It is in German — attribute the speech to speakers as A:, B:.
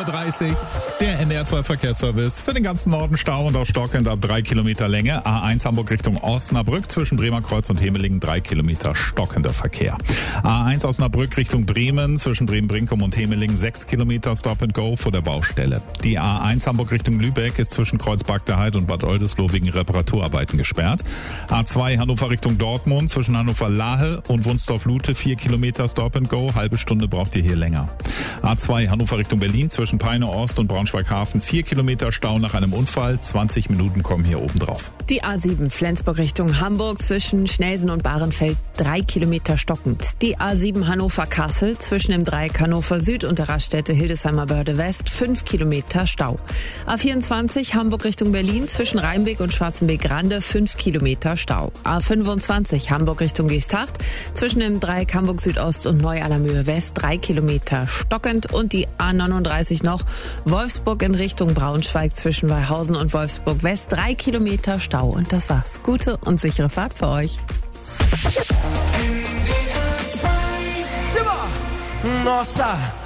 A: 7.30 Uhr, der NDR2 Verkehrsservice. Für den ganzen Norden Stau und auch stockend ab 3 Kilometer Länge. A1 Hamburg Richtung Osnabrück zwischen Bremerkreuz und Hemelingen 3 Kilometer stockender Verkehr. A1 Osnabrück Richtung Bremen zwischen Bremen-Brinkum und Hemelingen 6 Kilometer Stop and Go vor der Baustelle. Die A1 Hamburg Richtung Lübeck ist zwischen Kreuzberg der Heid und Bad Oldesloe wegen Reparaturarbeiten gesperrt. A2 Hannover Richtung Dortmund zwischen Hannover-Lahe und Wunsdorf-Lute 4 Kilometer Stop and Go. Halbe Stunde braucht ihr hier länger. A2 Hannover Richtung Berlin zwischen Peine Ost und Braunschweig-Hafen 4 Kilometer Stau nach einem Unfall. 20 Minuten kommen hier oben drauf.
B: Die A7 Flensburg Richtung Hamburg zwischen Schnelsen und Bahrenfeld 3 Kilometer stockend. Die A7 Hannover-Kassel zwischen dem Dreieck Hannover Süd und der Raststätte Hildesheimer Börde West 5 Kilometer Stau. A24 Hamburg Richtung Berlin zwischen Rheinbeck und Schwarzenbeck-Rande 5 Kilometer Stau. A25 Hamburg Richtung Geesthacht zwischen dem Dreieck Hamburg Südost und Neu-Allermöhe West 3 Kilometer stockend und die A39 noch Wolfsburg in Richtung Braunschweig zwischen Weihausen und Wolfsburg West 3 Kilometer Stau. Und das war's. Gute und sichere Fahrt für euch.
C: NDR 2 Nossa